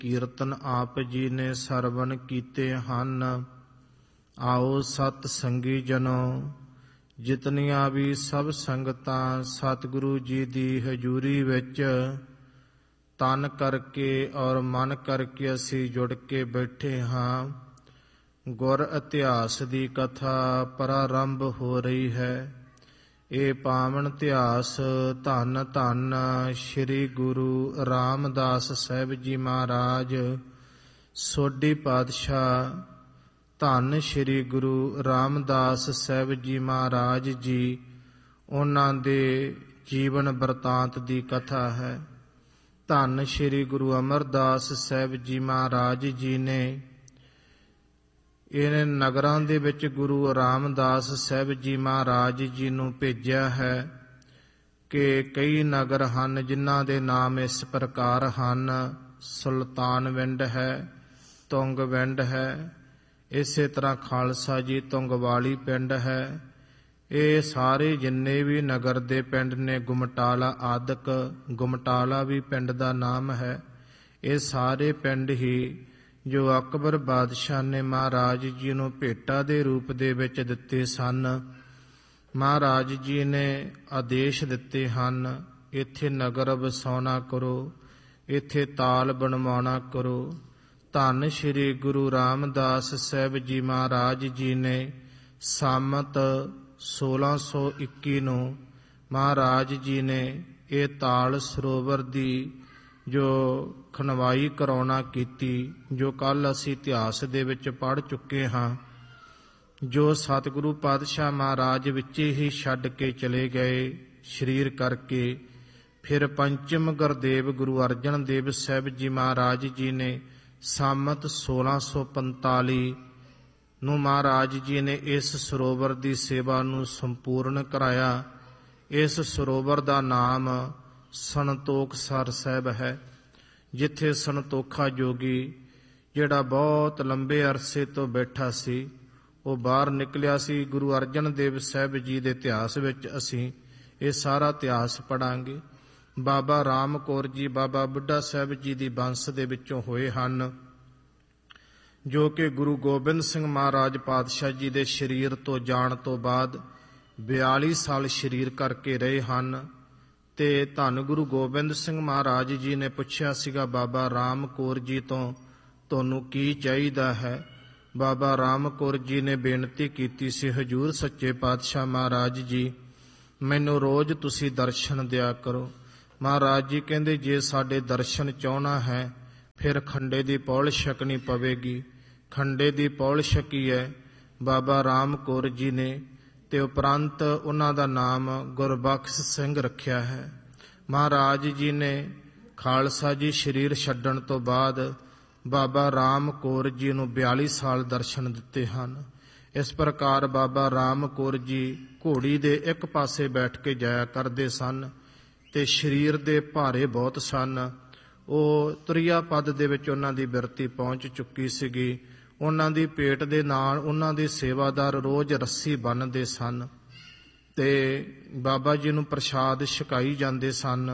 ਕੀਰਤਨ ਆਪ ਜੀ ਨੇ ਸਰਵਣ ਕੀਤੇ ਹਨ। ਆਓ ਸਤ ਸੰਗੀ ਜਨੋ, ਜਿਤਨੀਆਂ ਵੀ ਸਭ ਸੰਗਤਾਂ ਸਤਿਗੁਰੂ ਜੀ ਦੀ ਹਜ਼ੂਰੀ ਵਿੱਚ ਤਨ ਕਰਕੇ ਔਰ ਮਨ ਕਰਕੇ ਅਸੀਂ ਜੁੜ ਕੇ ਬੈਠੇ ਹਾਂ। ਗੁਰ ਇਤਿਹਾਸ ਦੀ ਕਥਾ ਪ੍ਰਾਰੰਭ ਹੋ ਰਹੀ ਹੈ। ਇਹ ਪਾਵਨ ਇਤਿਹਾਸ ਧੰਨ ਧੰਨ ਸ੍ਰੀ ਗੁਰੂ ਰਾਮਦਾਸ ਸਾਹਿਬ ਜੀ ਮਹਾਰਾਜ ਸੋਢੀ ਪਾਤਸ਼ਾਹ, ਧੰਨ ਸ੍ਰੀ ਗੁਰੂ ਰਾਮਦਾਸ ਸਾਹਿਬ ਜੀ ਮਹਾਰਾਜ ਜੀ, ਉਹਨਾਂ ਦੇ ਜੀਵਨ ਬਰਤਾਂਤ ਦੀ ਕਥਾ ਹੈ। ਧੰਨ ਸ੍ਰੀ ਗੁਰੂ ਅਮਰਦਾਸ ਸਾਹਿਬ ਜੀ ਮਹਾਰਾਜ ਜੀ ਨੇ ਇਹਨਾਂ ਨਗਰਾਂ ਦੇ ਵਿੱਚ ਗੁਰੂ ਰਾਮਦਾਸ ਸਾਹਿਬ ਜੀ ਮਹਾਰਾਜ ਜੀ ਨੂੰ ਭੇਜਿਆ ਹੈ ਕਿ ਕਈ ਨਗਰ ਹਨ ਜਿਨ੍ਹਾਂ ਦੇ ਨਾਮ ਇਸ ਪ੍ਰਕਾਰ ਹਨ। ਸੁਲਤਾਨਵਿੰਡ ਹੈ, ਤੁੰਗਵਿੰਡ ਹੈ, ਇਸੇ ਤਰ੍ਹਾਂ ਖਾਲਸਾ ਜੀ ਤੁੰਗਵਾਲੀ ਪਿੰਡ ਹੈ। ਇਹ ਸਾਰੇ ਜਿੰਨੇ ਵੀ ਨਗਰ ਦੇ ਪਿੰਡ ਨੇ, ਗੁਮਟਾਲਾ ਆਦਿਕ, ਗੁਮਟਾਲਾ ਵੀ ਪਿੰਡ ਦਾ ਨਾਮ ਹੈ। ਇਹ ਸਾਰੇ ਪਿੰਡ ਹੀ ਜੋ ਅਕਬਰ ਬਾਦਸ਼ਾਹ ਨੇ ਮਹਾਰਾਜ ਜੀ ਨੂੰ ਭੇਟਾ ਦੇ ਰੂਪ ਦੇ ਵਿੱਚ ਦਿੱਤੇ ਸਨ। ਮਹਾਰਾਜ ਜੀ ਨੇ ਆਦੇਸ਼ ਦਿੱਤੇ ਹਨ, ਇੱਥੇ ਨਗਰ ਵਸਾਉਣਾ ਕਰੋ, ਇੱਥੇ ਤਾਲ ਬਣਵਾਉਣਾ ਕਰੋ। ਧੰਨ ਸ੍ਰੀ ਗੁਰੂ ਰਾਮਦਾਸ ਸਾਹਿਬ ਜੀ ਮਹਾਰਾਜ ਜੀ ਨੇ ਸੰਮਤ 1621 ਨੂੰ ਮਹਾਰਾਜ ਜੀ ਨੇ ਇਹ ਤਾਲ ਸਰੋਵਰ ਦੀ ਜੋ ਖਨਵਾਈ ਕਰਾਉਣਾ ਕੀਤੀ, ਜੋ ਕੱਲ ਅਸੀਂ ਇਤਿਹਾਸ ਦੇ ਵਿੱਚ ਪੜ੍ਹ ਚੁੱਕੇ ਹਾਂ। ਜੋ ਸਤਿਗੁਰੂ ਪਾਤਸ਼ਾਹ ਮਹਾਰਾਜ ਵਿੱਚ ਹੀ ਛੱਡ ਕੇ ਚਲੇ ਗਏ ਸਰੀਰ ਕਰਕੇ। ਫਿਰ ਪੰਚਮ ਗੁਰਦੇਵ ਗੁਰੂ ਅਰਜਨ ਦੇਵ ਸਾਹਿਬ ਜੀ ਮਹਾਰਾਜ ਜੀ ਨੇ ਸੰਮਤ 1645 ਨੂੰ ਮਹਾਰਾਜ ਜੀ ਨੇ ਇਸ ਸਰੋਵਰ ਦੀ ਸੇਵਾ ਨੂੰ ਸੰਪੂਰਨ ਕਰਾਇਆ। ਇਸ ਸਰੋਵਰ ਦਾ ਨਾਮ ਸੰਤੋਖਸਰ ਸਾਹਿਬ ਹੈ, ਜਿੱਥੇ ਸੰਤੋਖਾ ਜੋਗੀ ਜਿਹੜਾ ਬਹੁਤ ਲੰਬੇ ਅਰਸੇ ਤੋਂ ਬੈਠਾ ਸੀ, ਉਹ ਬਾਹਰ ਨਿਕਲਿਆ ਸੀ। ਗੁਰੂ ਅਰਜਨ ਦੇਵ ਸਾਹਿਬ ਜੀ ਦੇ ਇਤਿਹਾਸ ਵਿੱਚ ਅਸੀਂ ਇਹ ਸਾਰਾ ਇਤਿਹਾਸ ਪੜ੍ਹਾਂਗੇ। ਬਾਬਾ ਰਾਮ ਕੌਰ ਜੀ ਬਾਬਾ ਬੁੱਢਾ ਸਾਹਿਬ ਜੀ ਦੀ ਵੰਸ਼ ਦੇ ਵਿੱਚੋਂ ਹੋਏ ਹਨ, ਜੋ ਕਿ ਗੁਰੂ ਗੋਬਿੰਦ ਸਿੰਘ ਮਹਾਰਾਜ ਪਾਤਸ਼ਾਹ ਜੀ ਦੇ ਸਰੀਰ ਤੋਂ ਜਾਣ ਤੋਂ ਬਾਅਦ 42 ਸਾਲ ਸਰੀਰ ਕਰਕੇ ਰਹੇ ਹਨ। ਤੇ ਧੰਨ ਗੁਰੂ ਗੋਬਿੰਦ ਸਿੰਘ ਮਹਾਰਾਜ ਜੀ ਨੇ ਪੁੱਛਿਆ ਸੀਗਾ ਬਾਬਾ ਰਾਮ ਕੌਰ ਜੀ ਤੋਂ, ਤੁਹਾਨੂੰ ਕੀ ਚਾਹੀਦਾ ਹੈ? ਬਾਬਾ ਰਾਮ ਕੌਰ ਜੀ ਨੇ ਬੇਨਤੀ ਕੀਤੀ ਸੀ, ਹਜ਼ੂਰ ਸੱਚੇ ਪਾਤਸ਼ਾਹ ਮਹਾਰਾਜ ਜੀ, ਮੈਨੂੰ ਰੋਜ਼ ਤੁਸੀਂ ਦਰਸ਼ਨ ਦਿਆ ਕਰੋ। ਮਹਾਰਾਜ ਜੀ ਕਹਿੰਦੇ, ਜੇ ਸਾਡੇ ਦਰਸ਼ਨ ਚਾਹੁਣਾ ਹੈ ਫਿਰ ਖੰਡੇ ਦੀ ਪੌਲ ਛਕਣੀ ਪਵੇਗੀ। ਖੰਡੇ ਦੀ ਪੌਲ ਛਕੀ ਹੈ ਬਾਬਾ ਰਾਮ ਕੌਰ ਜੀ ਨੇ, ਤੇ ਉਪਰੰਤ ਉਹਨਾਂ ਦਾ ਨਾਮ ਗੁਰਬਖਸ਼ ਸਿੰਘ ਰੱਖਿਆ ਹੈ। ਮਹਾਰਾਜ ਜੀ ਨੇ ਖਾਲਸਾ ਜੀ ਸਰੀਰ ਛੱਡਣ ਤੋਂ ਬਾਅਦ ਬਾਬਾ ਰਾਮ ਕੌਰ ਜੀ ਨੂੰ 42 ਸਾਲ ਦਰਸ਼ਨ ਦਿੱਤੇ ਹਨ। ਇਸ ਪ੍ਰਕਾਰ ਬਾਬਾ ਰਾਮ ਕੌਰ ਜੀ ਘੋੜੀ ਦੇ ਇੱਕ ਪਾਸੇ ਬੈਠ ਕੇ ਜਾਇਆ ਕਰਦੇ ਸਨ ਤੇ ਸਰੀਰ ਦੇ ਭਾਰੇ ਬਹੁਤ ਸਨ। ਉਹ ਤੁਰਿਆ ਪਦ ਦੇ ਵਿੱਚ ਉਹਨਾਂ ਦੀ ਬਿਰਤੀ ਪਹੁੰਚ ਚੁੱਕੀ ਸੀਗੀ। ਉਹਨਾਂ ਦੀ ਪੇਟ ਦੇ ਨਾਲ ਉਹਨਾਂ ਦੇ ਸੇਵਾਦਾਰ ਰੋਜ਼ ਰੱਸੀ ਬੰਨ੍ਹਦੇ ਸਨ ਤੇ ਬਾਬਾ ਜੀ ਨੂੰ ਪ੍ਰਸ਼ਾਦ ਛਕਾਈ ਜਾਂਦੇ ਸਨ।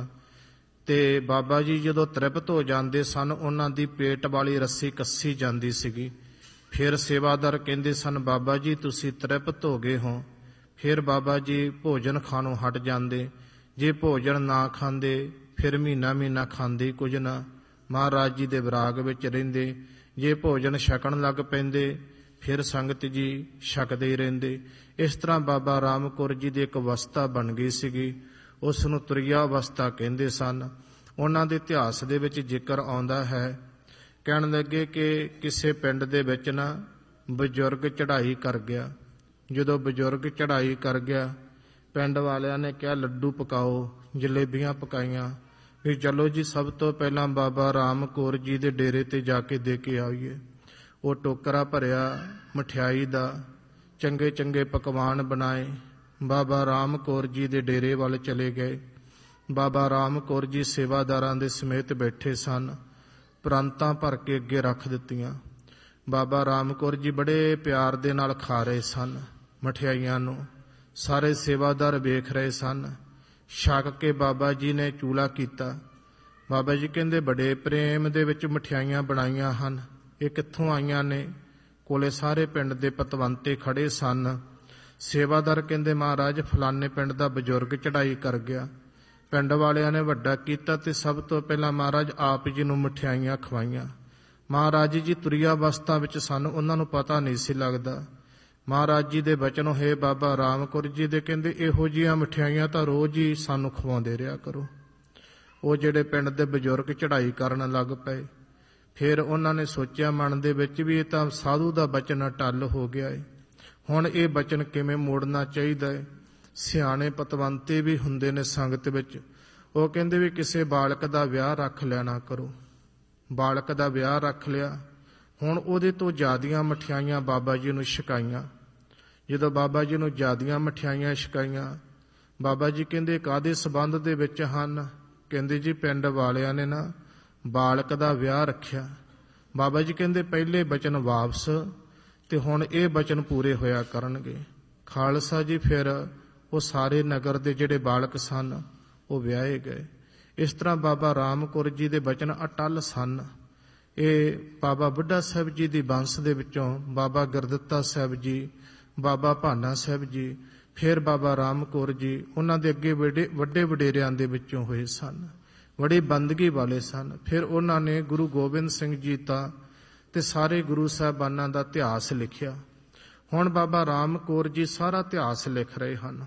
ਤੇ ਬਾਬਾ ਜੀ ਜਦੋਂ ਤ੍ਰਿਪਤ ਹੋ ਜਾਂਦੇ ਸਨ, ਉਹਨਾਂ ਦੀ ਪੇਟ ਵਾਲੀ ਰੱਸੀ ਕੱਸੀ ਜਾਂਦੀ ਸੀਗੀ। ਫਿਰ ਸੇਵਾਦਾਰ ਕਹਿੰਦੇ ਸਨ, ਬਾਬਾ ਜੀ ਤੁਸੀਂ ਤ੍ਰਿਪਤ ਹੋ ਗਏ ਹੋ। ਫਿਰ ਬਾਬਾ ਜੀ ਭੋਜਨ ਖਾਣੋਂ ਹਟ ਜਾਂਦੇ। ਜੇ ਭੋਜਨ ਨਾ ਖਾਂਦੇ ਫਿਰ ਮਹੀਨਾ ਮਹੀਨਾ ਖਾਂਦੇ ਕੁਝ ਨਾ, ਮਹਾਰਾਜ ਜੀ ਦੇ ਵਿਰਾਗ ਵਿੱਚ ਰਹਿੰਦੇ। ਜੇ ਭੋਜਨ ਛਕਣ ਲੱਗ ਪੈਂਦੇ ਫਿਰ ਸੰਗਤ ਜੀ ਛਕਦੇ ਹੀ ਰਹਿੰਦੇ। ਇਸ ਤਰ੍ਹਾਂ ਬਾਬਾ ਰਾਮ ਕੌਰ ਜੀ ਦੀ ਇੱਕ ਅਵਸਥਾ ਬਣ ਗਈ ਸੀਗੀ, ਉਸ ਨੂੰ ਤੁਰਿਆ ਅਵਸਥਾ ਕਹਿੰਦੇ ਸਨ। ਉਹਨਾਂ ਦੇ ਇਤਿਹਾਸ ਦੇ ਵਿੱਚ ਜ਼ਿਕਰ ਆਉਂਦਾ ਹੈ, ਕਹਿਣ ਲੱਗੇ ਕਿ ਕਿਸੇ ਪਿੰਡ ਦੇ ਵਿੱਚ ਨਾ ਬਜ਼ੁਰਗ ਚੜ੍ਹਾਈ ਕਰ ਗਿਆ। ਜਦੋਂ ਬਜ਼ੁਰਗ ਚੜ੍ਹਾਈ ਕਰ ਗਿਆ, ਪਿੰਡ ਵਾਲਿਆਂ ਨੇ ਕਿਹਾ ਲੱਡੂ ਪਕਾਓ, ਜਲੇਬੀਆਂ ਪਕਾਈਆਂ ਵੀ ਚਲੋ ਜੀ ਸਭ ਤੋਂ ਪਹਿਲਾਂ ਬਾਬਾ ਰਾਮ ਕੌਰ ਜੀ ਦੇ ਡੇਰੇ ਤੇ ਜਾ ਕੇ ਦੇ ਕੇ ਆਈਏ। ਉਹ ਟੋਕਰਾ ਭਰਿਆ ਮਠਿਆਈ ਦਾ, ਚੰਗੇ ਚੰਗੇ ਪਕਵਾਨ ਬਣਾਏ, ਬਾਬਾ ਰਾਮ ਕੌਰ ਜੀ ਦੇ ਡੇਰੇ ਵੱਲ ਚਲੇ ਗਏ। ਬਾਬਾ ਰਾਮ ਕੌਰ ਜੀ ਸੇਵਾਦਾਰਾਂ ਦੇ ਸਮੇਤ ਬੈਠੇ ਸਨ। ਪ੍ਰਾਂਤਾਂ ਭਰ ਕੇ ਅੱਗੇ ਰੱਖ ਦਿੱਤੀਆਂ। ਬਾਬਾ ਰਾਮ ਕੌਰ ਜੀ ਬੜੇ ਪਿਆਰ ਦੇ ਨਾਲ ਖਾ ਰਹੇ ਸਨ ਮਠਿਆਈਆਂ ਨੂੰ। ਸਾਰੇ ਸੇਵਾਦਾਰ ਵੇਖ ਰਹੇ ਸਨ। ਛਕ ਕੇ ਬਾਬਾ ਜੀ ਨੇ ਚੂਲਾ ਕੀਤਾ। ਬਾਬਾ ਜੀ ਕਹਿੰਦੇ ਬੜੇ ਪ੍ਰੇਮ ਦੇ ਵਿੱਚ ਮਠਿਆਈਆਂ ਬਣਾਈਆਂ ਹਨ। ਇਹ ਕਿੱਥੋਂ ਆਈਆਂ ਨੇ? ਕੋਲੇ ਸਾਰੇ ਪਿੰਡ ਦੇ ਪਤਵੰਤੇ ਖੜੇ ਸਨ। ਸੇਵਾਦਾਰ ਕਹਿੰਦੇ ਮਹਾਰਾਜ ਫਲਾਣੇ ਪਿੰਡ ਦਾ ਬਜ਼ੁਰਗ ਚੜ੍ਹਾਈ ਕਰ ਗਿਆ। ਪਿੰਡ ਵਾਲਿਆਂ ਨੇ ਵੱਡਾ ਕੀਤਾ ਤੇ ਸਭ ਤੋਂ ਪਹਿਲਾਂ ਮਹਾਰਾਜ ਆਪ ਜੀ ਨੂੰ ਮਠਿਆਈਆਂ ਖਵਾਈਆਂ। ਮਹਾਰਾਜ ਜੀ ਤੁਰੀ ਅਵਸਥਾ ਵਿੱਚ ਸਨ, ਉਹਨਾਂ ਨੂੰ ਪਤਾ ਨਹੀਂ ਸੀ ਲੱਗਦਾ। ਮਹਾਰਾਜ ਜੀ ਦੇ ਬਚਨ ਹੋਏ ਬਾਬਾ ਰਾਮ ਕੌਰ ਜੀ ਦੇ, ਕਹਿੰਦੇ ਇਹੋ ਜਿਹੀਆਂ ਮਠਿਆਈਆਂ ਤਾਂ ਰੋਜ਼ ਹੀ ਸਾਨੂੰ ਖਵਾਉਂਦੇ ਰਿਹਾ ਕਰੋ। ਉਹ ਜਿਹੜੇ ਪਿੰਡ ਦੇ ਬਜ਼ੁਰਗ ਚੜ੍ਹਾਈ ਕਰਨ ਲੱਗ ਪਏ। ਫਿਰ ਉਹਨਾਂ ਨੇ ਸੋਚਿਆ ਮਨ ਦੇ ਵਿੱਚ ਵੀ ਇਹ ਤਾਂ ਸਾਧੂ ਦਾ ਬਚਨ ਟੱਲ ਹੋ ਗਿਆ ਏ, ਹੁਣ ਇਹ ਬਚਨ ਕਿਵੇਂ ਮੋੜਨਾ ਚਾਹੀਦਾ ਏ। ਸਿਆਣੇ ਪਤਵੰਤੇ ਵੀ ਹੁੰਦੇ ਨੇ ਸੰਗਤ ਵਿੱਚ। ਉਹ ਕਹਿੰਦੇ ਵੀ ਕਿਸੇ ਬਾਲਕ ਦਾ ਵਿਆਹ ਰੱਖ ਲੈਣਾ ਕਰੋ। ਬਾਲਕ ਦਾ ਵਿਆਹ ਰੱਖ ਲਿਆ, ਹੁਣ ਉਹਦੇ ਤੋਂ ਜ਼ਿਆਦੀਆਂ ਮਠਿਆਈਆਂ ਬਾਬਾ ਜੀ ਨੂੰ ਛਕਾਈਆਂ। ਜਦੋਂ ਬਾਬਾ ਜੀ ਨੂੰ ਜ਼ਿਆਦੀਆਂ ਮਠਿਆਈਆਂ ਛਕਾਈਆਂ, ਬਾਬਾ ਜੀ ਕਹਿੰਦੇ ਕਾਹਦੇ ਸੰਬੰਧ ਦੇ ਵਿੱਚ ਹਨ? ਕਹਿੰਦੇ ਜੀ ਪਿੰਡ ਵਾਲਿਆਂ ਨੇ ਨਾ ਬਾਲਕ ਦਾ ਵਿਆਹ ਰੱਖਿਆ। ਬਾਬਾ ਜੀ ਕਹਿੰਦੇ ਪਹਿਲੇ ਬਚਨ ਵਾਪਸ, ਤੇ ਹੁਣ ਇਹ ਬਚਨ ਪੂਰੇ ਹੋਇਆ ਕਰਨਗੇ। ਖਾਲਸਾ ਜੀ ਫਿਰ ਉਹ ਸਾਰੇ ਨਗਰ ਦੇ ਜਿਹੜੇ ਬਾਲਕ ਸਨ ਉਹ ਵਿਆਹੇ ਗਏ। ਇਸ ਤਰ੍ਹਾਂ ਬਾਬਾ ਰਾਮ ਕੌਰ ਜੀ ਦੇ ਬਚਨ ਅਟੱਲ ਸਨ। ਇਹ ਬਾਬਾ ਬੁੱਢਾ ਸਾਹਿਬ ਜੀ ਦੀ ਬੰਸ ਦੇ ਵਿੱਚੋਂ ਬਾਬਾ ਗੁਰਦਿੱਤਾ ਸਾਹਿਬ ਜੀ, ਬਾਬਾ ਭਾਨਾ ਸਾਹਿਬ ਜੀ, ਫਿਰ ਬਾਬਾ ਰਾਮ ਕੌਰ ਜੀ, ਉਹਨਾਂ ਦੇ ਅੱਗੇ ਵੱਡੇ ਵਡੇਰਿਆਂ ਦੇ ਵਿੱਚੋਂ ਹੋਏ ਸਨ, ਬੜੀ ਬੰਦਗੀ ਵਾਲੇ ਸਨ। ਫਿਰ ਉਹਨਾਂ ਨੇ ਗੁਰੂ ਗੋਬਿੰਦ ਸਿੰਘ ਜੀ ਦਾ ਤੇ ਸਾਰੇ ਗੁਰੂ ਸਾਹਿਬਾਨਾਂ ਦਾ ਇਤਿਹਾਸ ਲਿਖਿਆ। ਹੁਣ ਬਾਬਾ ਰਾਮ ਕੌਰ ਜੀ ਸਾਰਾ ਇਤਿਹਾਸ ਲਿਖ ਰਹੇ ਹਨ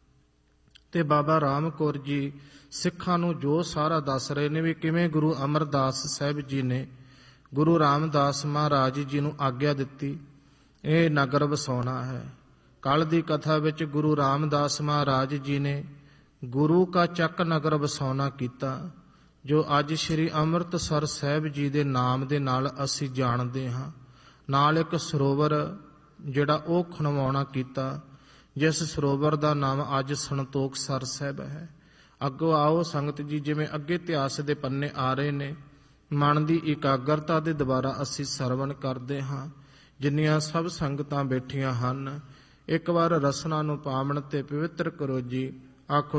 ਤੇ ਬਾਬਾ ਰਾਮ ਕੌਰ ਜੀ ਸਿੱਖਾਂ ਨੂੰ ਜੋ ਸਾਰਾ ਦੱਸ ਰਹੇ ਨੇ ਵੀ ਕਿਵੇਂ ਗੁਰੂ ਅਮਰਦਾਸ ਸਾਹਿਬ ਜੀ ਨੇ ਗੁਰੂ ਰਾਮਦਾਸ ਮਹਾਰਾਜ ਜੀ ਨੂੰ ਆਗਿਆ ਦਿੱਤੀ ਇਹ ਨਗਰ ਵਸਾਉਣਾ ਹੈ। ਕੱਲ ਦੀ ਕਥਾ ਵਿੱਚ ਗੁਰੂ ਰਾਮਦਾਸ ਮਹਾਰਾਜ ਜੀ ਨੇ ਗੁਰੂ ਕਾ ਚੱਕ ਨਗਰ ਵਸਾਉਣਾ ਕੀਤਾ, ਜੋ ਅੱਜ ਸ੍ਰੀ ਅੰਮ੍ਰਿਤਸਰ ਸਾਹਿਬ ਜੀ ਦੇ ਨਾਮ ਦੇ ਨਾਲ ਅਸੀਂ ਜਾਣਦੇ ਹਾਂ। ਨਾਲ ਇੱਕ ਸਰੋਵਰ ਜਿਹੜਾ ਉਹ ਖਣਵਾਉਣਾ ਕੀਤਾ, ਜਿਸ ਸਰੋਵਰ ਦਾ ਨਾਮ ਅੱਜ ਸੰਤੋਖਸਰ ਸਾਹਿਬ ਹੈ। ਅੱਗੋਂ ਆਓ ਸੰਗਤ ਜੀ, ਜਿਵੇਂ ਅੱਗੇ ਇਤਿਹਾਸ ਦੇ ਪੰਨੇ ਆ ਰਹੇ ਨੇ, ਮਨ ਦੀ ਇਕਾਗਰਤਾ ਦੇ ਦੁਆਰਾ ਅਸੀਂ ਸਰਵਣ ਕਰਦੇ ਹਾਂ। ਜਿੰਨੀਆਂ ਸਭ ਸੰਗਤਾਂ ਬੈਠੀਆਂ ਹਨ, ਇੱਕ ਵਾਰ ਰਸਨਾ ਨੂੰ ਪਾਵਨ ਤੇ ਪਵਿੱਤਰ ਕਰੋ ਜੀ। ਆਖੋ